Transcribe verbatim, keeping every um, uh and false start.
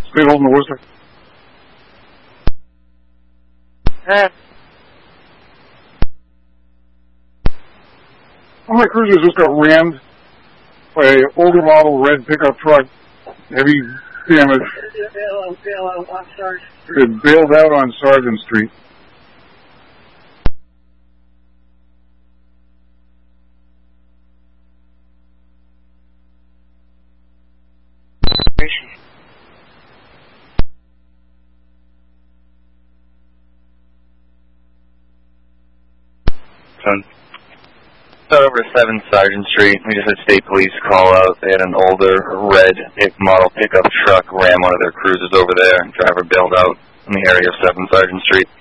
Stay holding the Worcester. Eh. One of my cruisers just got rammed by an older model red pickup truck. Heavy damage. Bail, bail out on Sargent Street. It bailed out on Sargent Street. Son. Over seven Sargent Street. We just had state police call out. They had an older red pick model pickup truck ram one of their cruisers over there. Driver bailed out in the area of seven Sargent Street.